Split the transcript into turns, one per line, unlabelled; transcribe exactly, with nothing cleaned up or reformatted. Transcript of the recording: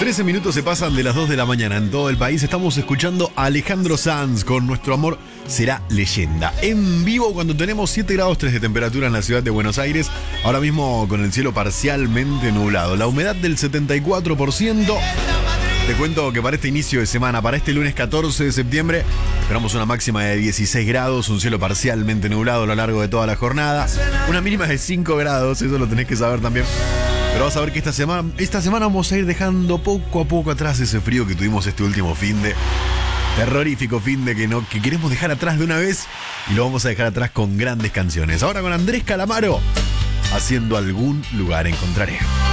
trece minutos se pasan de las dos de la mañana en todo el país. Estamos escuchando a Alejandro Sanz con Nuestro Amor Será Leyenda. En vivo cuando tenemos siete grados tres de temperatura en la ciudad de Buenos Aires. Ahora mismo con el cielo parcialmente nublado. La humedad del setenta y cuatro por ciento. Te cuento que para este inicio de semana, para este lunes catorce de septiembre, esperamos una máxima de dieciséis grados, un cielo parcialmente nublado a lo largo de toda la jornada. Una mínima de cinco grados, eso lo tenés que saber también. Pero vas a ver que esta semana, esta semana vamos a ir dejando poco a poco atrás ese frío que tuvimos este último fin de... Terrorífico fin de que, no, que queremos dejar atrás de una vez y lo vamos a dejar atrás con grandes canciones. Ahora con Andrés Calamaro, Haciendo Algún Lugar Encontraré.